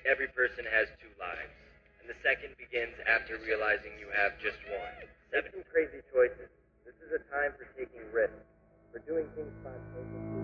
every person has two lives, and the second begins after realizing you have just one. Make some crazy choices. This is a time for taking risks, for doing things spontaneously.